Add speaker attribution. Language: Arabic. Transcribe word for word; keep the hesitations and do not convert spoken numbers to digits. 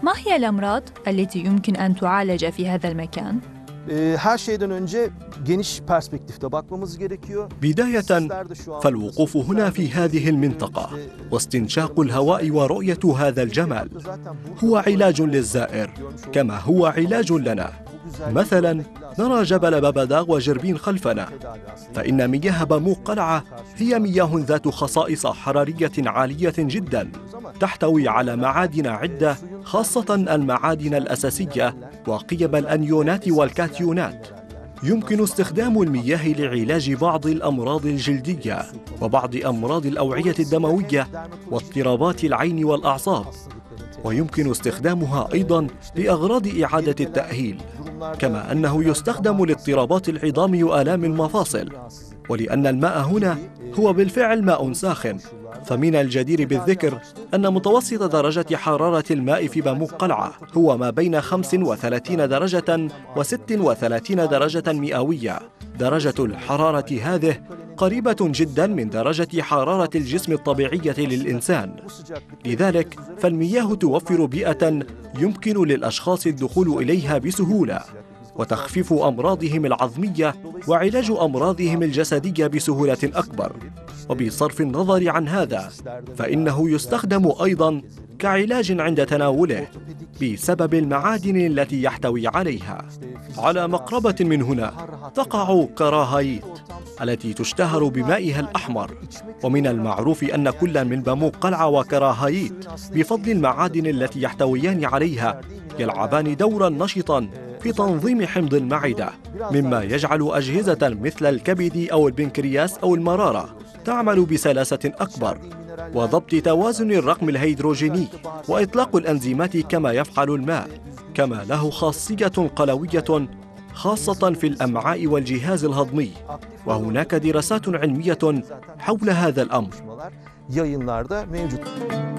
Speaker 1: ما هي الأمراض التي يمكن أن تعالج في هذا المكان؟
Speaker 2: Her şeyden önce geniş perspektifte bakmamız gerekiyor.
Speaker 3: بداية فالوقوف هنا في هذه المنطقة واستنشاق الهواء ورؤية هذا الجمال هو علاج للزائر كما هو علاج لنا. مثلا نرى جبل باباداغ وجربين خلفنا، فإن مياه باموق قلعة هي مياه ذات خصائص حرارية عالية جدا، تحتوي على معادن عدة خاصة المعادن الأساسية وقيم الأنيونات والكاتيونات. يمكن استخدام المياه لعلاج بعض الأمراض الجلدية وبعض أمراض الأوعية الدموية واضطرابات العين والأعصاب، ويمكن استخدامها أيضاً لأغراض إعادة التأهيل، كما أنه يستخدم لاضطرابات العظام وآلام المفاصل. ولأن الماء هنا هو بالفعل ماء ساخن، فمن الجدير بالذكر أن متوسط درجة حرارة الماء في باموق قلعة هو ما بين خمس وثلاثين درجة وست وثلاثين درجة مئوية. درجة الحرارة هذه قريبة جدا من درجة حرارة الجسم الطبيعية للإنسان، لذلك فالمياه توفر بيئة يمكن للأشخاص الدخول إليها بسهولة وتخفيف أمراضهم العظمية وعلاج أمراضهم الجسدية بسهولة أكبر. وبصرف النظر عن هذا فإنه يستخدم أيضاً كعلاج عند تناوله بسبب المعادن التي يحتوي عليها. على مقربة من هنا تقع كراهايت التي تشتهر بمائها الأحمر، ومن المعروف أن كل من باموق قلعة وكراهايت بفضل المعادن التي يحتويان عليها يلعبان دورا نشطا في تنظيم حمض المعدة، مما يجعل أجهزة مثل الكبد أو البنكرياس أو المرارة تعمل بسلاسة أكبر، وضبط توازن الرقم الهيدروجيني وإطلاق الأنزيمات كما يفعل الماء، كما له خاصية قلوية خاصة في الأمعاء والجهاز الهضمي، وهناك دراسات علمية حول هذا الأمر.